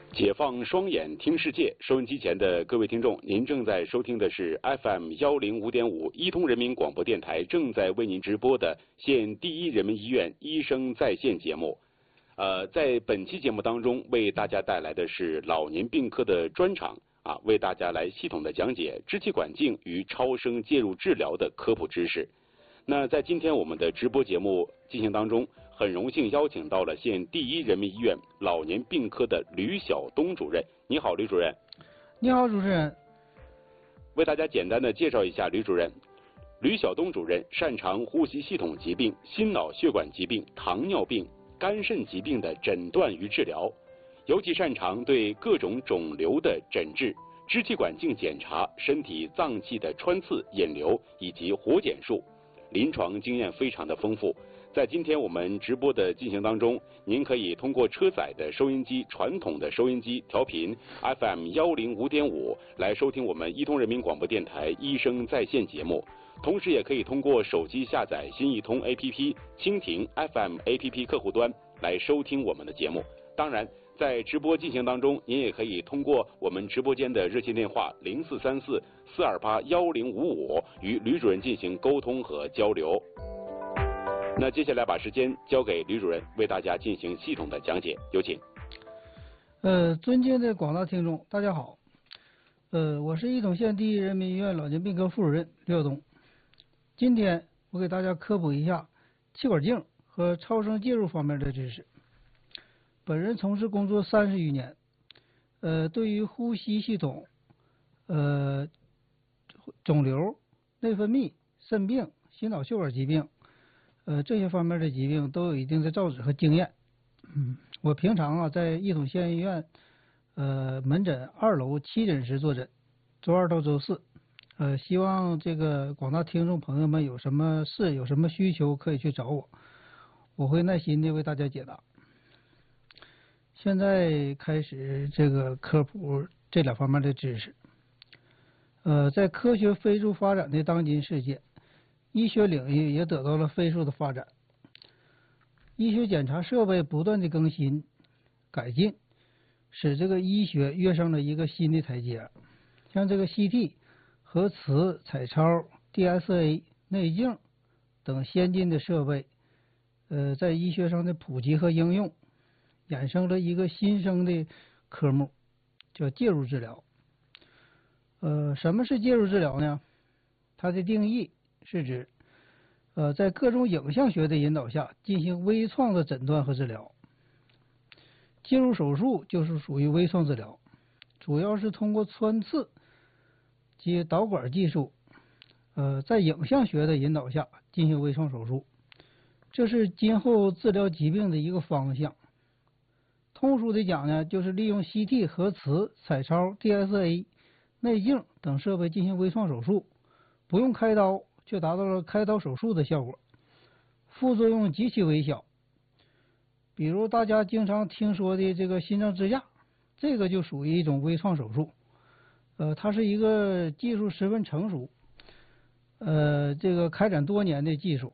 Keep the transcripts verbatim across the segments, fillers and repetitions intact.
解放双眼听世界，收音机前的各位听众，您正在收听的是 F M 幺零五点五一通人民广播电台正在为您直播的县第一人民医院医生在线节目。呃，在本期节目当中，为大家带来的是老年病科的专场啊，为大家来系统的讲解支气管镜与超声介入治疗的科普知识。那在今天我们的直播节目进行当中，很荣幸邀请到了县第一人民医院老年病科的吕晓东主任。你好，吕主任。 你好，主持人。 为大家简单的介绍一下吕主任。吕晓东主任擅长呼吸系统疾病、心脑血管疾病、糖尿病、肝肾疾病的诊断与治疗，尤其擅长对各种肿瘤的诊治、支气管镜检查、身体脏器的穿刺、引流以及活检术。临床经验非常的丰富，在今天我们直播的进行当中，您可以通过车载的收音机、传统的收音机调频 F M 幺零五点五来收听我们一通人民广播电台医生在线节目，同时也可以通过手机下载新一通 A P P、蜻蜓 F M A P P 客户端来收听我们的节目。当然，在直播进行当中，您也可以通过我们直播间的热线电话零四三四四二八幺零五五与吕主任进行沟通和交流。那接下来把时间交给吕主任，为大家进行系统的讲解，有请。 呃，尊敬的广大听众，大家好。呃，我是义统县第一人民医院老年病科副主任吕晓东。今天我给大家科普一下气管镜和超声介入方面的知识。本人从事工作三十余年，呃，对于呼吸系统、呃，肿瘤、内分泌、肾病、心脑血管疾病，呃，这些方面的疾病都有一定的造诣和经验。嗯，我平常啊在义统县医院，呃，门诊二楼七诊室坐诊，周二到周四。呃，希望这个广大听众朋友们有什么事、有什么需求可以去找我，我会耐心的为大家解答。现在开始这个科普这两方面的知识。呃，在科学飞速发展的当今世界，医学领域也得到了飞速的发展。医学检查设备不断的更新改进，使这个医学跃上了一个新的台阶。像这个 C T、核磁、彩超、D S A、内镜等先进的设备，呃，在医学上的普及和应用，衍生了一个新生的科目，叫介入治疗。呃，什么是介入治疗呢？它的定义是指，呃，在各种影像学的引导下进行微创的诊断和治疗。介入手术就是属于微创治疗，主要是通过穿刺及导管技术，呃，在影像学的引导下进行微创手术，这是今后治疗疾病的一个方向。通俗的讲呢，就是利用 C T、核磁、彩超、D S A、内镜等设备进行微创手术，不用开刀，却达到了开刀手术的效果，副作用极其微小。比如大家经常听说的这个心脏支架，这个就属于一种微创手术。呃，它是一个技术十分成熟，呃，这个开展多年的技术。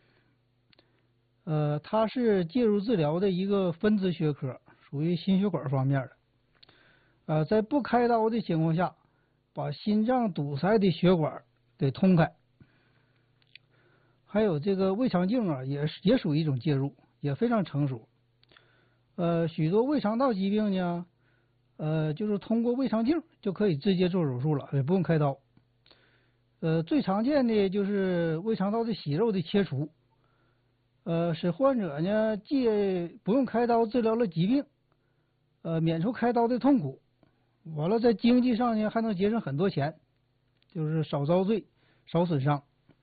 呃，它是介入治疗的一个分支学科，属于心血管方面的。呃，在不开刀的情况下，把心脏堵塞的血管给通开。还有这个胃肠镜啊，也是也属于一种介入，也非常成熟。呃，许多胃肠道疾病呢，呃，就是通过胃肠镜就可以直接做手术了，也不用开刀。呃，最常见的就是胃肠道的息肉的切除。呃，使患者呢既不用开刀治疗了疾病，呃，免除开刀的痛苦，完了在经济上呢还能节省很多钱，就是少遭罪，少损伤。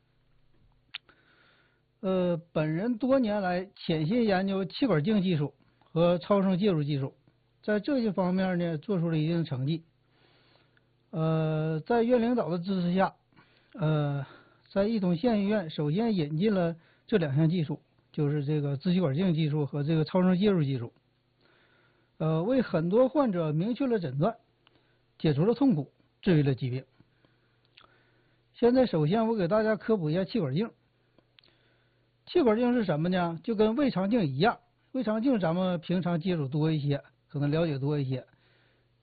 呃，本人多年来潜心研究气管镜技术和超声介入技术，在这些方面呢做出了一定的成绩。呃，在院领导的支持下，呃，在义统县医院首先引进了这两项技术，就是这个支气管镜技术和这个超声介入技术，呃，为很多患者明确了诊断，解除了痛苦，治愈了疾病。现在首先我给大家科普一下气管镜。气管镜是什么呢？就跟胃肠镜一样，胃肠镜咱们平常接触多一些，可能了解多一些。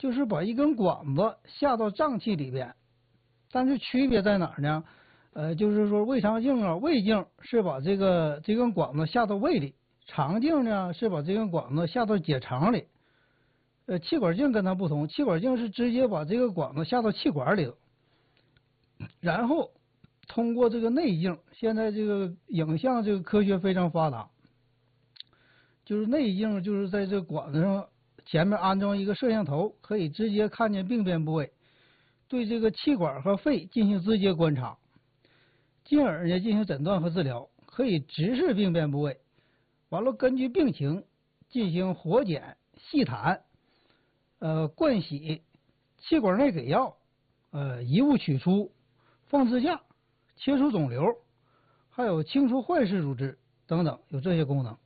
就是把一根管子下到脏器里边，但是区别在哪儿呢？呃，就是说胃肠镜啊，胃镜是把这个这根管子下到胃里，肠镜呢是把这根管子下到结肠里。呃，气管镜跟它不同，气管镜是直接把这个管子下到气管里头，然后通过这个内镜，现在这个影像这个科学非常发达，就是内镜就是在这个管子上前面安装一个摄像头，可以直接看见病变部位，对这个气管和肺进行直接观察，进而呢进行诊断和治疗，可以直视病变部位，完了根据病情进行活检、细弹、呃灌洗、气管内给药、呃移物取出、放支架、切除肿瘤，还有清除坏死组织等等，有这些功能。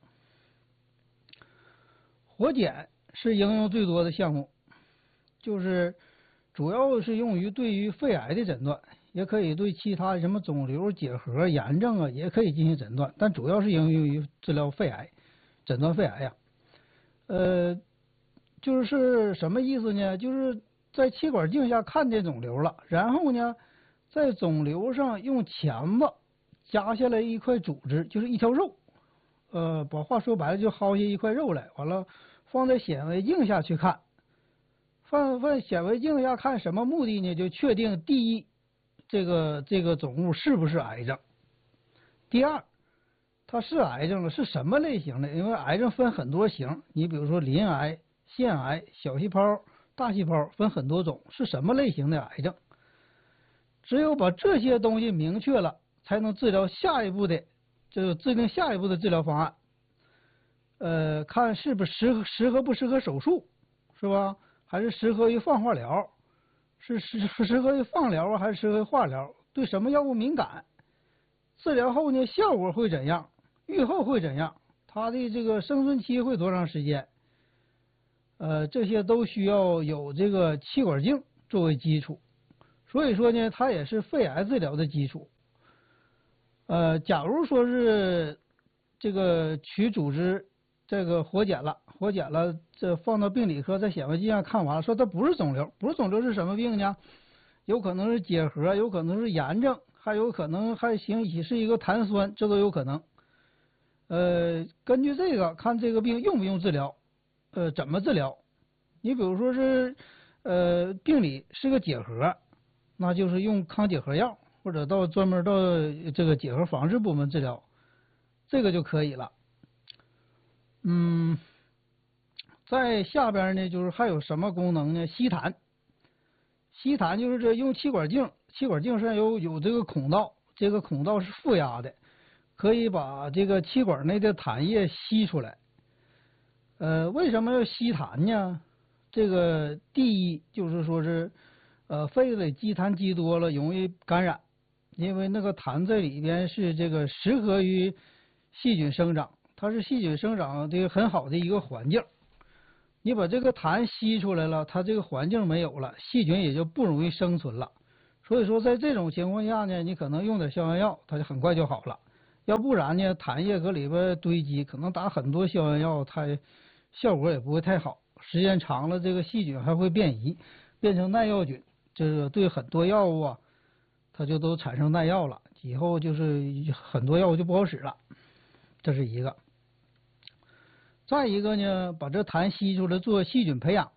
活检是应用最多的项目，就是主要是用于对于肺癌的诊断，也可以对其他什么肿瘤、结核、炎症啊，也可以进行诊断，但主要是应用于治疗肺癌，诊断肺癌呀、啊。呃，就是什么意思呢？就是在气管镜下看见肿瘤了，然后呢，在肿瘤上用钳子夹下来一块组织，就是一条肉。呃，把话说白了，就薅下一块肉来，完了放在显微镜下去看。放放显微镜下看什么目的呢？就确定第一，这个这个肿物是不是癌症；第二，它是癌症了，是什么类型的？因为癌症分很多型，你比如说鳞癌、腺癌、小细胞、大细胞，分很多种，是什么类型的癌症？只有把这些东西明确了，才能治疗下一步的。就制定下一步的治疗方案，呃，看是不是适合适合不适合手术，是吧？还是适合于放化疗？是适适合于放疗啊，还是适合于化疗？对什么药物敏感？治疗后呢，效果会怎样？预后会怎样？它的这个生存期会多长时间？呃，这些都需要有这个气管镜作为基础，所以说呢，它也是肺癌治疗的基础。呃，假如说是这个取组织，这个活检了，活检了，这放到病理科，在显微镜上看完了，说它不是肿瘤，不是肿瘤是什么病呢？有可能是结核，有可能是炎症，还有可能还行是一个痰酸，这都有可能。呃，根据这个看这个病用不用治疗，呃，怎么治疗？你比如说是呃病理是个结核，那就是用抗结核药。或者到专门到这个结核防治部门治疗，这个就可以了。嗯，在下边呢，就是还有什么功能呢？吸痰，吸痰就是这用气管镜，气管镜上有有这个孔道，这个孔道是负压的，可以把这个气管内的痰液吸出来。呃，为什么要吸痰呢？这个第一就是说是，呃，肺里积痰积多了，容易感染。因为那个痰在里边是这个适合于细菌生长，它是细菌生长的很好的一个环境。你把这个痰吸出来了，它这个环境没有了，细菌也就不容易生存了。所以说，在这种情况下呢，你可能用点消炎药，它就很快就好了。要不然呢，痰液搁里边堆积，可能打很多消炎药，它效果也不会太好。时间长了，这个细菌还会变异，变成耐药菌，这个对很多药物啊。它就都产生耐药了，以后就是很多药物就不好使了，这是一个。再一个呢，把这痰吸出来做细菌培养，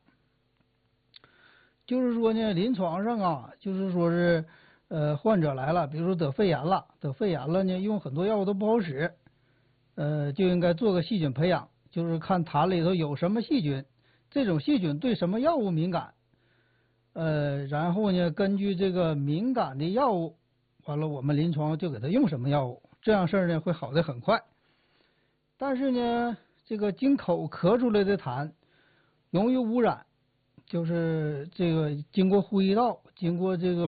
就是说呢，临床上啊，就是说是呃患者来了，比如说得肺炎了，得肺炎了呢，用很多药物都不好使，呃，就应该做个细菌培养，就是看痰里头有什么细菌，这种细菌对什么药物敏感。呃，然后呢，根据这个敏感的药物，完了我们临床就给他用什么药物，这样事儿呢会好的很快。但是呢，这个经口咳出来的痰容易污染，就是这个经过呼吸道，经过这个